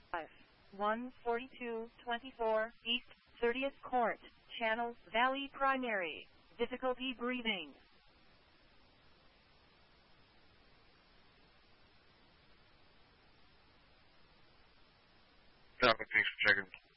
14224 East 30th Court, Channel Valley Primary. Difficulty breathing. Thanks for checking.